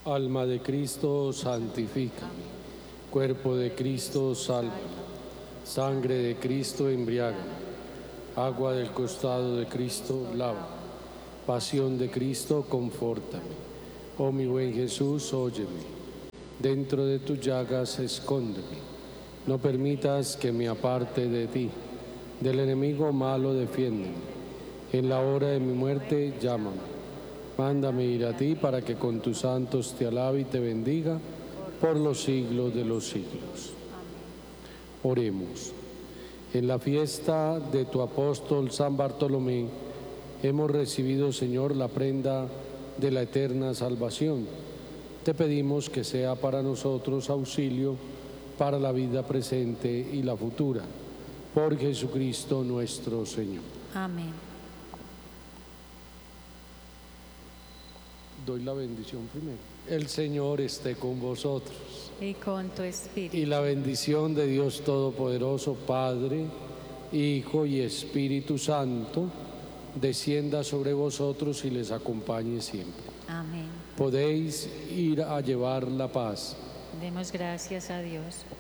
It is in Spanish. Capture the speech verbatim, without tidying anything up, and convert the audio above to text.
Alma de Cristo, santifica. Cuerpo de Cristo, salva. Sangre de Cristo, embriaga. Agua del costado de Cristo, lava. Pasión de Cristo, confórtame. Oh mi buen Jesús, óyeme. Dentro de tus llagas, escóndeme. No permitas que me aparte de ti. Del enemigo malo, defiéndeme. En la hora de mi muerte, llámame. Mándame ir a ti para que con tus santos te alabe y te bendiga por los siglos de los siglos. Oremos. En la fiesta de tu apóstol San Bartolomé hemos recibido, Señor, la prenda de la eterna salvación. Te pedimos que sea para nosotros auxilio para la vida presente y la futura. Por Jesucristo nuestro Señor. Amén. Doy la bendición primero. El Señor esté con vosotros. Y con tu espíritu. Y la bendición de Dios Todopoderoso, Padre, Hijo y Espíritu Santo, descienda sobre vosotros y les acompañe siempre. Amén. Podéis ir a llevar la paz. Demos gracias a Dios.